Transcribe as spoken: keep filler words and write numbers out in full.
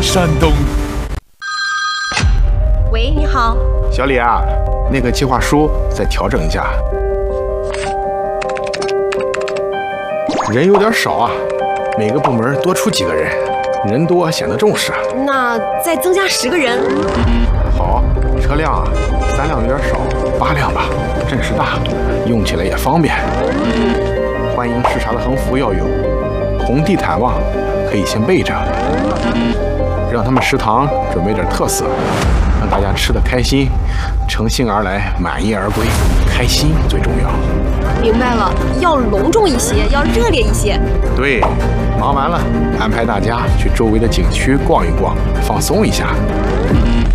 山东。 喂，你好， 小李啊，那个计划书再调整一下，人有点少啊，每个部门多出几个人，人多显得重视。 那再增加十个人。 好，车辆啊，三辆有点少，八辆吧，阵势大，用起来也方便。欢迎视察的横幅要有，红地毯袜可以先备着，让他们食堂准备点特色，让大家吃得开心，乘兴而来，满意而归，开心最重要。 明白了，要隆重一些，要热烈一些。 对，忙完了，安排大家去周围的景区逛一逛，放松一下。